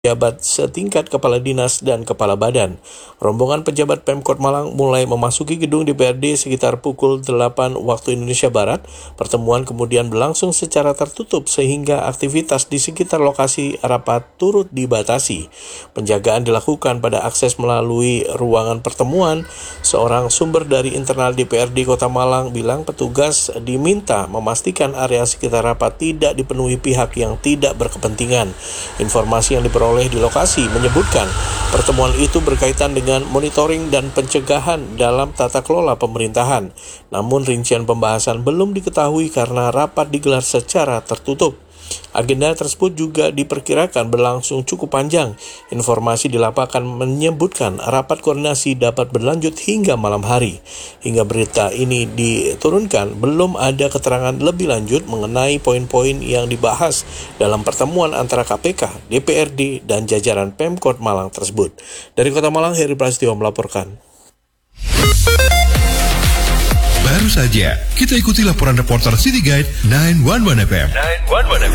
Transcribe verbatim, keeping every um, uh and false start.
pejabat setingkat kepala dinas dan kepala badan. Rombongan pejabat Pemkot Malang mulai memasuki gedung D P R D sekitar pukul delapan waktu Indonesia Barat. Pertemuan kemudian berlangsung secara tertutup sehingga aktivitas di sekitar lokasi rapat turut dibatasi. Penjagaan dilakukan pada akses melalui ruangan pertemuan. Seorang sumber dari internal D P R D Kota Malang bilang petugas diminta memastikan area sekitar rapat tidak dipenuhi pihak yang tidak berkepentingan. Informasi yang diperoleh oleh di lokasi menyebutkan pertemuan itu berkaitan dengan monitoring dan pencegahan dalam tata kelola pemerintahan. Namun rincian pembahasan belum diketahui karena rapat digelar secara tertutup. Agenda tersebut juga diperkirakan berlangsung cukup panjang. Informasi di lapangan menyebutkan rapat koordinasi dapat berlanjut hingga malam hari. Hingga berita ini diturunkan, belum ada keterangan lebih lanjut mengenai poin-poin yang dibahas dalam pertemuan antara K P K, D P R D, dan jajaran Pemkot Malang tersebut. Dari Kota Malang, Heri Prasetyo melaporkan. Baru saja kita ikuti laporan reporter City Guide sembilan satu satu F M.